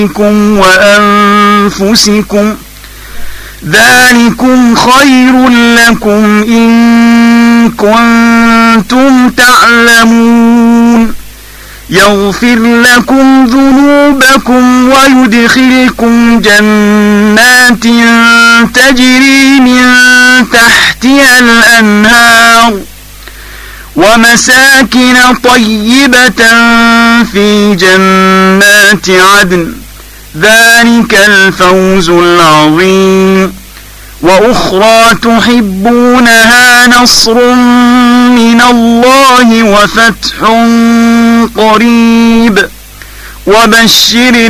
وأنفسكم ذلكم خير لكم إن كنتم تعلمون يغفر لكم ذنوبكم ويدخلكم جنات تجري من تحتها الأنهار ومساكن طيبة في جنات عدن ذلك الفوز العظيم وأخرى تحبونها نصر من الله وفتح قريب وبشر